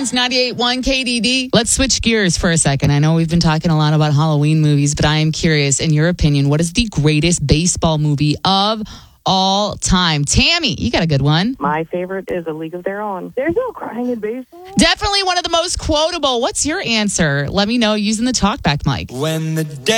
It's 98.1 KDD. Let's switch gears for a second. I know we've been talking a lot about Halloween movies, but I am curious, in your opinion, what is the greatest baseball movie of all time? Tammy, you got a good one. My favorite is A League of Their Own. There's no crying in baseball. Definitely one of the most quotable. What's your answer? Let me know using the talkback mic. When the day